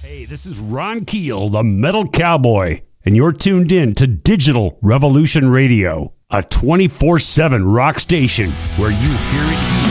Hey, this is Ron Keel, the Metal Cowboy, and you're tuned in to Digital Revolution Radio, a 24/7 rock station where you hear it here.